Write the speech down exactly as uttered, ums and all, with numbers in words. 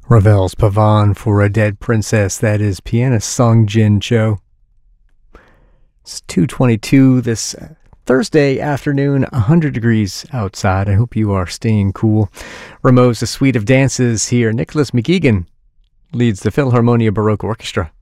Ravel's Pavane for a Dead Princess. That is pianist Song Jin Cho. It's two twenty-two this Thursday afternoon, one hundred degrees outside. I hope you are staying cool. Rameau's A Suite of Dances here. Nicholas McEgan leads the Philharmonia Baroque Orchestra.